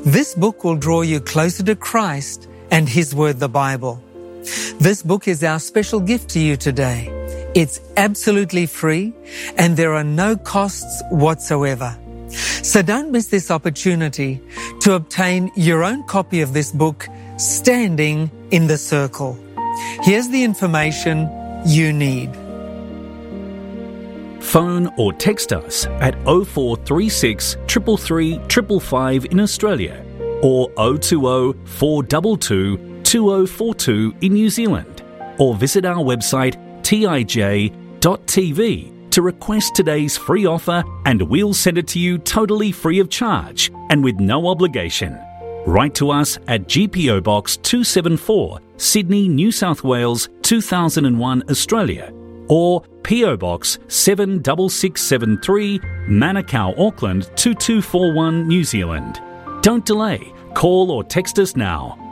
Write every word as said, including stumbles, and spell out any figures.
This book will draw you closer to Christ and His Word, the Bible. This book is our special gift to you today. It's absolutely free and there are no costs whatsoever. So don't miss this opportunity to obtain your own copy of this book, Standing in the Circle. Here's the information you need. Phone or text us at oh four three six, three three three, five five in Australia or oh two oh, four two two, two oh four two in New Zealand, or visit our website t i j dot t v to request today's free offer and we'll send it to you totally free of charge and with no obligation. Write to us at G P O Box two seventy-four, Sydney, New South Wales two thousand one, Australia, or P O Box seven six six seven three, Manukau, Auckland two two four one, New Zealand. Don't delay. Call or text us now.